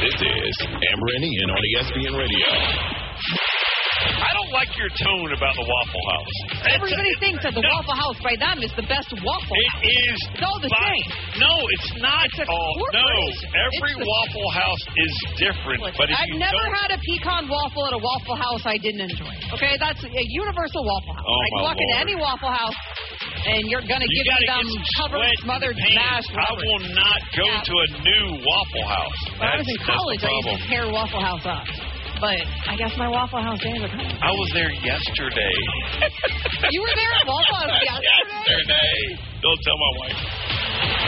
This is Amber and Ian on ESPN Radio. I don't like your tone about the Waffle House. Everybody thinks that the Waffle House by them is the best Waffle House. It is. It's all the same. No, it's not. It's a corporation. Every Waffle House is different. Listen, but if I've you never don't... had a pecan waffle at a Waffle House I didn't enjoy. Okay, that's a universal Waffle House. Oh, I can walk into any Waffle House, and you're going to give me them covered, smothered, smashed. I will not go to a new Waffle House. When I was in college, I used to tear Waffle House up. But I guess my Waffle House days are coming. I was there yesterday. You were there at Waffle House yesterday? Don't tell my wife.